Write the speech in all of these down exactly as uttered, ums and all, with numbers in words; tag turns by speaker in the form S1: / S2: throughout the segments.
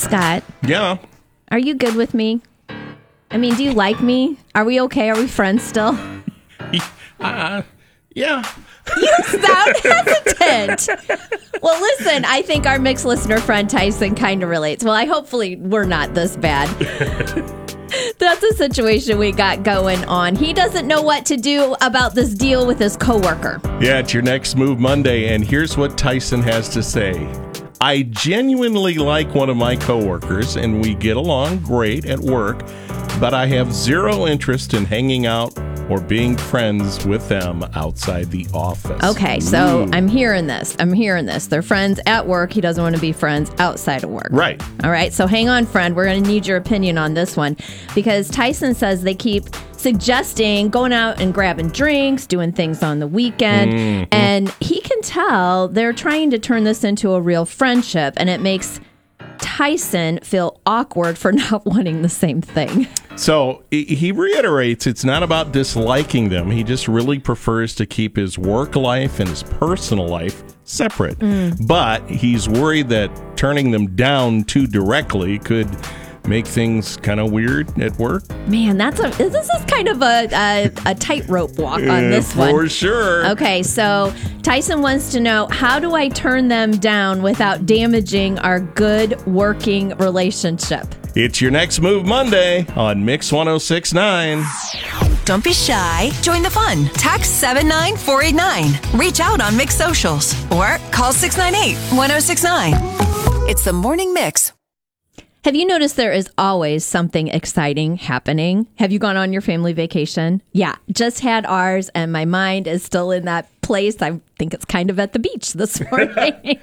S1: Scott.
S2: Yeah.
S1: Are you good with me? I mean, do you like me? Are we okay? Are we friends still?
S2: Uh, yeah.
S1: You sound hesitant. Well, listen, I think our mixed listener friend Tyson kind of relates. Well, I hopefully we're not this bad. That's a situation we got going on. He doesn't know what to do about this deal with his coworker.
S2: Yeah, it's your Next Move Monday, and here's what Tyson has to say. I genuinely like one of my coworkers, and we get along great at work, but I have zero interest in hanging out or being friends with them outside the office.
S1: Okay, so
S2: Ooh.
S1: I'm hearing this. I'm hearing this. They're friends at work. He doesn't want to be friends outside of work.
S2: Right.
S1: All right, so hang on, friend. We're going to need your opinion on this one because Tyson says they keep suggesting going out and grabbing drinks, doing things on the weekend, mm-hmm. and he can tell they're trying to turn this into a real friendship, and it makes Tyson feel awkward for not wanting the same thing.
S2: So he reiterates it's not about disliking them. He just really prefers to keep his work life and his personal life separate. Mm. But he's worried that turning them down too directly could make things kind of weird at work.
S1: Man, that's a this is kind of a a, a tightrope walk on this
S2: for
S1: one.
S2: For sure.
S1: Okay, so Tyson wants to know, how do I turn them down without damaging our good working relationship?
S2: It's your Next Move Monday on Mix one oh six point nine.
S3: Don't be shy. Join the fun. Text seven nine four eight nine. Reach out on Mix Socials or call six nine eight one oh six nine. It's the Morning Mix.
S1: Have you noticed there is always something exciting happening? Have you gone on your family vacation? Yeah, just had ours, and my mind is still in that place. I think it's kind of at the beach this morning.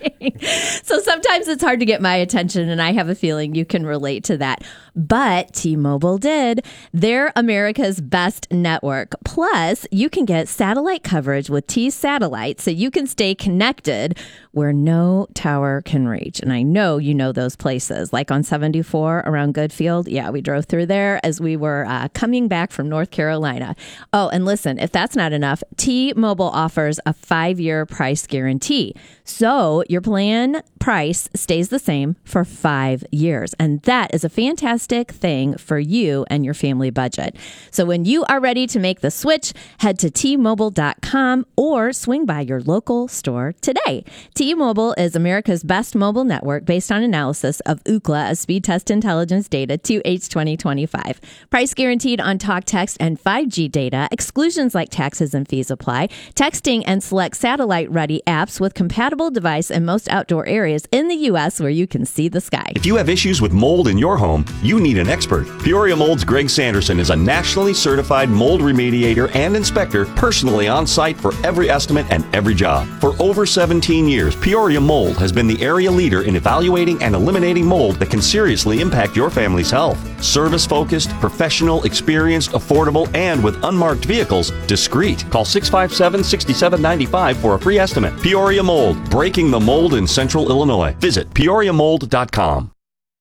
S1: So sometimes it's hard to get my attention, and I have a feeling you can relate to that. But T-Mobile did. They're America's best network. Plus, you can get satellite coverage with T-Satellite so you can stay connected where no tower can reach. And I know you know those places, like on seventy-four around Goodfield. Yeah, we drove through there as we were uh, coming back from North Carolina. Oh, and listen, if that's not enough, T-Mobile offers a five-year price guarantee. So your plan price stays the same for five years. And that is a fantastic thing for you and your family budget. So when you are ready to make the switch, head to T Mobile dot com or swing by your local store today. T-Mobile is America's best mobile network based on analysis of Ookla, a speed test intelligence data to H twenty twenty-five. Price guaranteed on talk, text, and five G data. Exclusions like taxes and fees apply. Texting and select satellite-ready apps with compatible device in most outdoor areas in the U S where you can see the sky.
S4: If you have issues with mold in your home, you need an expert. Peoria Mold's Greg Sanderson is a nationally certified mold remediator and inspector, personally on site for every estimate and every job. For over seventeen years, Peoria Mold has been the area leader in evaluating and eliminating mold that can seriously impact your family's health. Service-focused, professional, experienced, affordable, and with unmarked vehicles, discreet. Call six five seven, six seven nine five for a free estimate. Peoria Mold, breaking the mold in Central Illinois. Visit peoria mold dot com.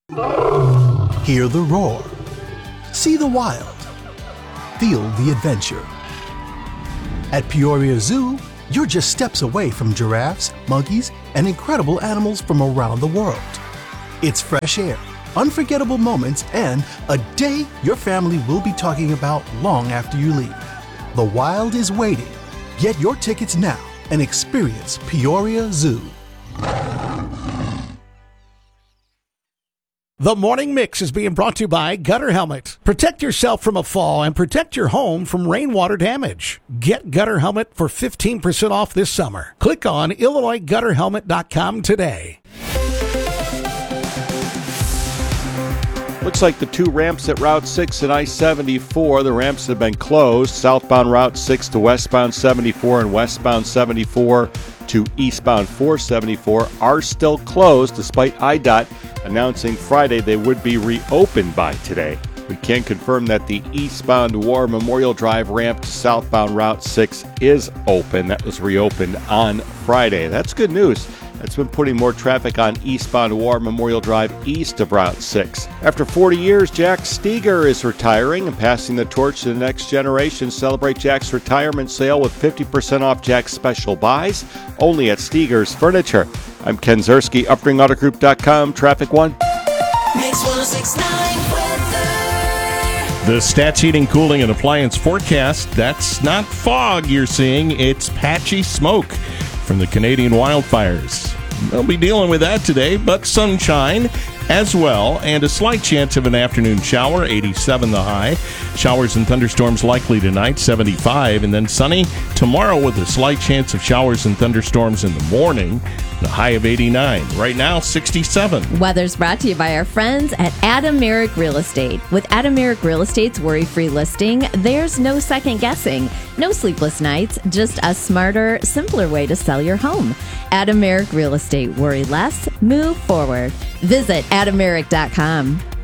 S5: Hear the roar. See the wild. Feel the adventure. At Peoria Zoo, you're just steps away from giraffes, monkeys, and incredible animals from around the world. It's fresh air, unforgettable moments, and a day your family will be talking about long after you leave. The wild is waiting. Get your tickets now and experience Peoria Zoo.
S6: The Morning Mix is being brought to you by Gutter Helmet. Protect yourself from a fall and protect your home from rainwater damage. Get Gutter Helmet for fifteen percent off this summer. Click on Illinois Gutter Helmet dot com today.
S7: Looks like the two ramps at Route six and I seventy-four, the ramps have been closed. Southbound Route six to westbound seventy-four and westbound seventy-four to eastbound four seventy-four are still closed, despite I D O T announcing Friday they would be reopened by today. We can confirm that the eastbound War Memorial Drive ramp to southbound Route six is open. That was reopened on Friday. That's good news. That's been putting more traffic on eastbound War Memorial Drive east of Route six. After forty years, Jack Steger is retiring and passing the torch to the next generation. Celebrate Jack's retirement sale with fifty percent off Jack's special buys, only at Steger's Furniture. I'm Ken Zerski, Upring Auto Group dot com, Traffic One.
S8: Mix one oh six point nine weather.
S2: The Stats Heating, Cooling, and Appliance forecast, that's not fog you're seeing, it's patchy smoke from the Canadian wildfires. They'll be dealing with that today, but sunshine as well, and a slight chance of an afternoon shower, eighty-seven the high. Showers and thunderstorms likely tonight, seventy-five, and then sunny tomorrow with a slight chance of showers and thunderstorms in the morning, the high of eighty-nine. Right now, sixty-seven.
S1: Weather's brought to you by our friends at Adam Merrick Real Estate. With Adam Merrick Real Estate's worry-free listing, there's no second guessing, no sleepless nights, just a smarter, simpler way to sell your home. Adam Merrick Real Estate. Worry less, move forward. Visit adam merrick dot com.